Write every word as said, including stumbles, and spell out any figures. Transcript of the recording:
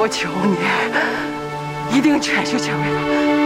我求你，一定全修前卫。